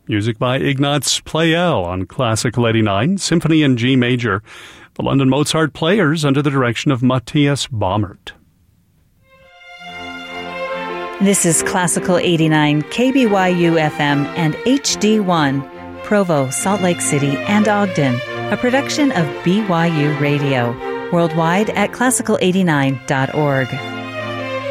Music by Ignaz Pleyel on Classical 89, Symphony in G Major. The London Mozart Players under the direction of Matthias Baumert. This is Classical 89, KBYU FM and HD1, Provo, Salt Lake City, and Ogden, a production of BYU Radio. Worldwide at classical89.org.